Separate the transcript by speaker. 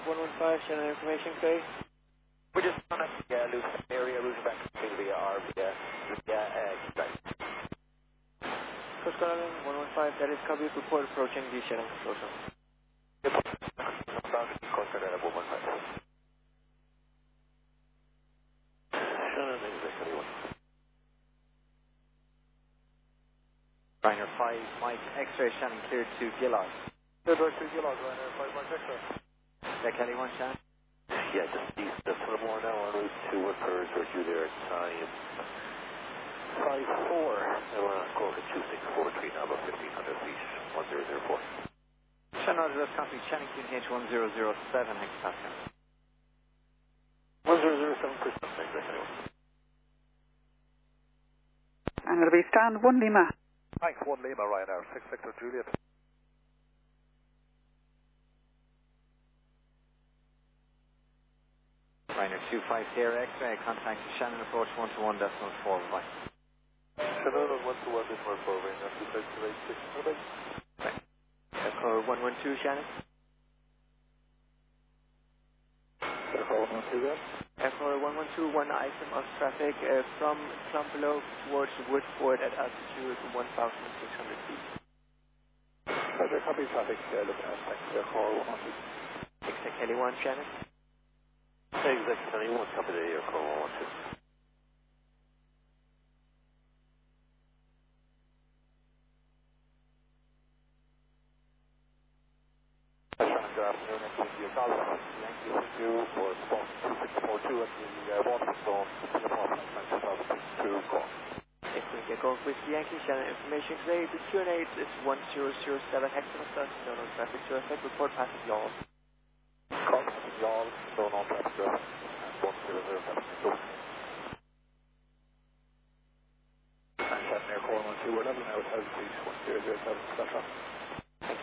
Speaker 1: 115, Shannon information, okay?
Speaker 2: We're just on a loose area, routing back to the
Speaker 1: Coast Guard 115, that is copy, report approaching the Shannon control zone.
Speaker 2: Shannon, exactly 1.
Speaker 3: Ryanair 5, Mike, X-ray, Shannon cleared to Gillard.
Speaker 2: Cleared to Gillard, Ryanair 5, Mike, X-ray.
Speaker 3: Kelly 1, Shannon.
Speaker 2: Yeah, just east of Tullamore now on route to Whippers. We're due there at time 5-4. Now we're on course at 2643 now, about 1500 feet, 1004.
Speaker 3: Shannon, Roger, that's copy. Shannon QNH 1007 hectopascal.
Speaker 2: 1007%, exactly 1.
Speaker 4: And it'll be stand 1 Lima.
Speaker 2: Mike 1 Lima, Ryanair, 6 Victor Juliet.
Speaker 3: Ryanair 25 Sierra X-ray, contact Shannon approach 121.4, bye.
Speaker 2: Shannon on 121, this 1 4, Ryanair 25
Speaker 1: Right. Echo 112, Shannon.
Speaker 2: Echo 112 there.
Speaker 1: Echo 112, one item of traffic from Clonbelow towards Woodford at altitude 1,600 feet.
Speaker 2: Roger, copy traffic, looking at thanks, Echo 112.
Speaker 1: Exec Kelly 1, Shannon.
Speaker 2: Exactly, 1 copy the Echo 112. Good afternoon, next week your call Yankee with you for spot 2642 at the Waterstone, Singapore, to call.
Speaker 1: Excellent, get going with Yankee, Shannon information today. The QNH is 1007 hectopascal, known on traffic to effect, report passing y'all.
Speaker 2: Call passing y'all, known on traffic to effect, and 1007. And Shannon Air 412, we're level now at altitude 1007,